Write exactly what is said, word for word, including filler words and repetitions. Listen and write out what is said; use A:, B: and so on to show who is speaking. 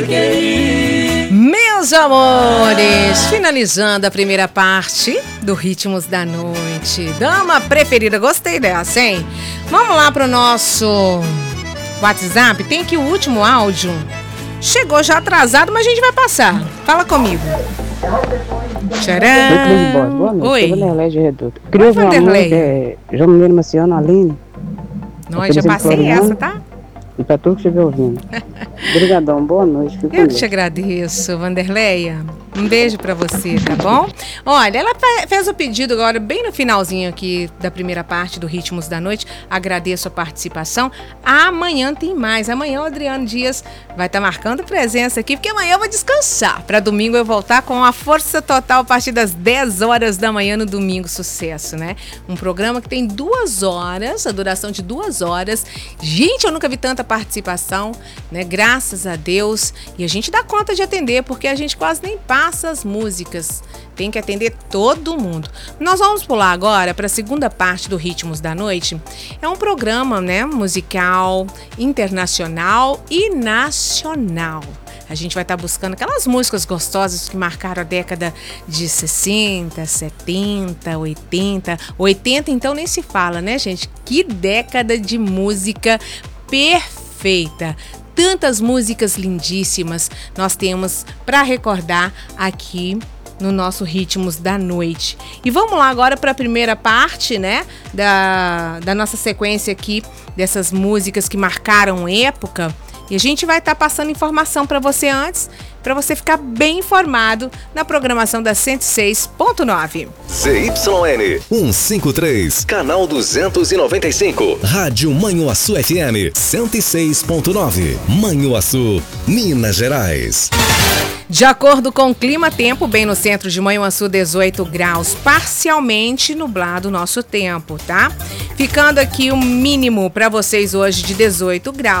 A: Meus amores, finalizando a primeira parte do Ritmos da Noite. Dama preferida, gostei dessa, hein? Vamos lá pro nosso WhatsApp. Tem aqui o último áudio. Chegou já atrasado, mas a gente vai passar. Fala comigo. Tcharam!
B: Boa noite,
A: Oi.
B: Vanderlei de Reduto. Queria ouvir uma
A: Vanderlei.
B: música, é, João Mineiro, Marciano, Aline.
A: Nós já passei essa, tá?
B: E pra tu que estiver ouvindo. Obrigadão, boa noite. Fico
A: Eu
B: com
A: que te
B: Deus.
A: agradeço, Vanderleia. Um beijo pra você, tá bom? Olha, ela fe- fez o pedido agora, bem no finalzinho aqui da primeira parte do Ritmos da Noite. Agradeço a participação. Amanhã tem mais. Amanhã o Adriano Dias vai estar marcando presença aqui, porque amanhã eu vou descansar. Pra domingo eu voltar com a força total a partir das dez horas da manhã no domingo. Sucesso, né? Um programa que tem duas horas, a duração de duas horas. Gente, eu nunca vi tanta participação, né? Graças a Deus. E a gente dá conta de atender, porque a gente quase nem passa as músicas. Tem que atender todo mundo. Nós vamos pular agora para a segunda parte do Ritmos da Noite. É um programa, né, musical, internacional e nacional. A gente vai estar buscando aquelas músicas gostosas que marcaram a década de sessenta, setenta, oitenta. oitenta então nem se fala, né, gente? Que década de música perfeita. Tantas músicas lindíssimas nós temos para recordar aqui no nosso Ritmos da Noite. E vamos lá agora para a primeira parte, né, da, da nossa sequência aqui dessas músicas que marcaram época. E a gente vai estar passando informação para você antes, para você ficar bem informado na programação da cento e seis ponto nove.
C: Z Y N cento e cinquenta e três, canal duzentos e noventa e cinco. Rádio Manhuaçu F M cento e seis ponto nove. Manhuaçu, Minas Gerais.
A: De acordo com o clima-tempo, bem no centro de Manhuaçu, dezoito graus, parcialmente nublado o nosso tempo, tá? Ficando aqui o mínimo para vocês hoje de dezoito graus.